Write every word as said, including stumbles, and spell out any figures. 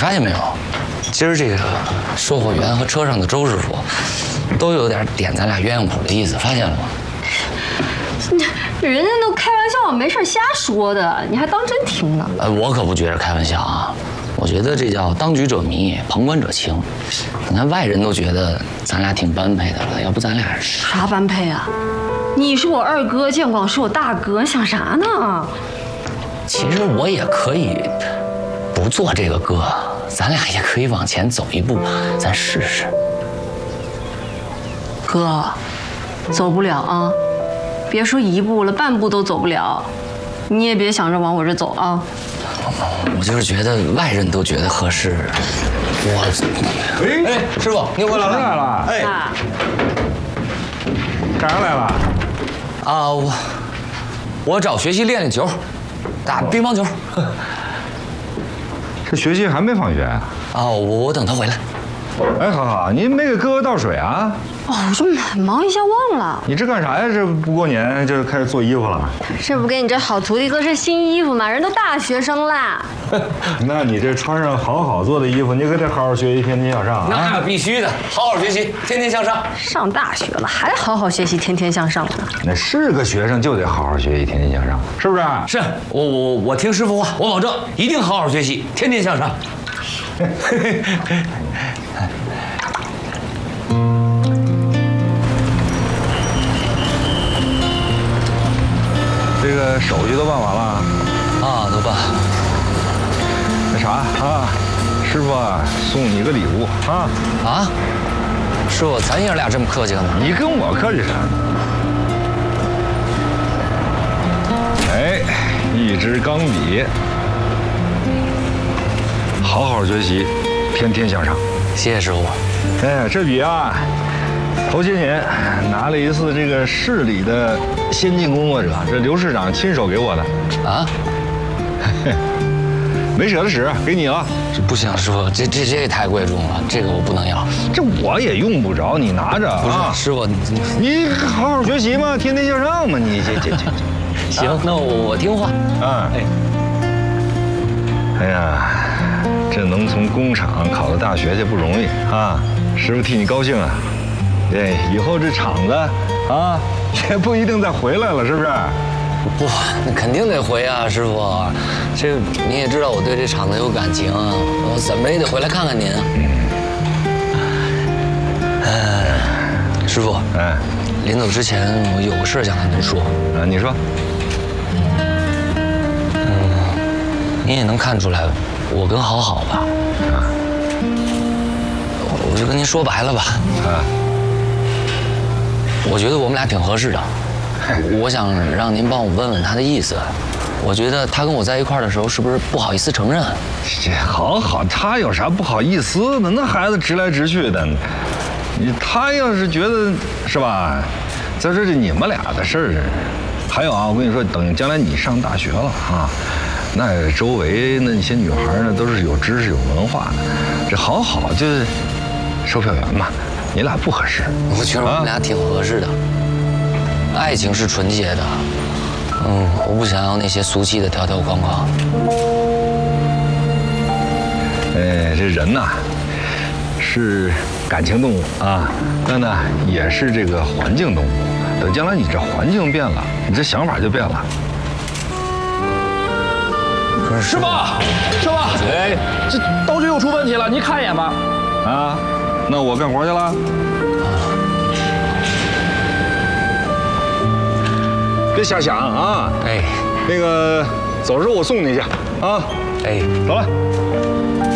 发现没有？今儿这个售货员和车上的周师傅，都有点点咱俩鸳鸯谱的意思，发现了吗？ 人家都开玩笑，没事瞎说的，你还当真听呢？ 呃，我可不觉得开玩笑啊，我觉得这叫当局者迷，旁观者清。你看外人都觉得咱俩挺般配的了，要不咱俩啥般配啊？你是我二哥，建广是我大哥，想啥呢？ 其实我也可以不做这个哥，咱俩也可以往前走一步，咱试试。 哥，走不了啊！别说一步了，半步都走不了。你也别想着往我这走啊！ 我就是觉得外人都觉得合适，我……哎哎，师傅，您回来了！ 来了！哎，干啥来了？ 啊，我我找学习练练球，打乒乓球。 这学习还没放学啊？ 啊，我我等他回来。 哎，好好，您没给哥哥倒水啊？ 哦，我这忙一下忘了。 你这干啥呀？这不过年就开始做衣服了？ 这不给你这好徒弟哥是新衣服吗？人都大学生啦。 那你这穿上好好做的衣服，你可得好好学习，天天向上啊！ 那必须的，好好学习，天天向上。 上大学了还好好学习，天天向上呢？ 那是个学生就得好好学习，天天向上，是不是？ 是我我我听师傅话，我保证一定好好学习，天天向上。 这个手续都办完了啊，都办。 那啥啊，师傅啊，送你个礼物啊啊！师傅，咱爷俩这么客气干嘛？ 你跟我客气啥？哎，一支钢笔，好好学习，天天向上。 谢谢师傅。 哎，这笔啊，头些年拿了一次这个市里的先进工作者，这刘市长亲手给我的啊， 没舍得使，给你了。 这不行，师傅，这这这也太贵重了，这个我不能要。 这我也用不着，你拿着不是， 啊。 师傅，你你好好学习嘛，天天向上嘛，你这这这这。 行，那我我听话。 啊，哎，哎呀，这能从工厂考到大学去不容易啊，师傅替你高兴啊。对，以后这厂子啊，也不一定再回来了，是不是？ 不，那肯定得回啊，师傅。这你也知道我对这厂子有感情，我怎么也得回来看看您。嗯，师傅， 哎， 临走之前我有个事儿想跟您说。 啊，你说。 嗯，您也能看出来，我跟好好吧。啊，我就跟您说白了吧。啊。我觉得我们俩挺合适的，我想让您帮我问问他的意思。我觉得他跟我在一块儿的时候，是不是不好意思承认？ 这好好，他有啥不好意思的？那孩子直来直去的，你他要是觉得是吧？再说这你们俩的事儿，还有啊，我跟你说，等将来你上大学了啊，那周围那些女孩呢，都是有知识、有文化的，这好好就是售票员嘛。你俩不合适， 我觉得我们俩挺合适的。爱情是纯洁的，嗯，我不想要那些俗气的条条框框。 哎，这人呐，是感情动物啊，但呢也是这个环境动物。等将来你这环境变了，你这想法就变了。 可是师傅，师傅，哎，这刀具又出问题了，您看一眼吧。 啊。那我干活去了，别瞎想啊！ 哎， 那个走时候我送你去啊！ 哎， 走了。